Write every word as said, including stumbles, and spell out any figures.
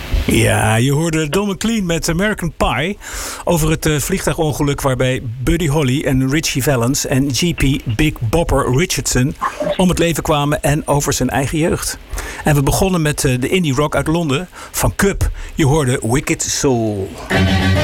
Ja, je hoorde Don McLean met American Pie over het uh, vliegtuigongeluk waarbij Buddy Holly en Richie Valens en G P Big Bopper Richardson om het leven kwamen en over zijn eigen jeugd. En we begonnen met uh, de indie rock uit Londen van Cub. Je hoorde Wicked Soul.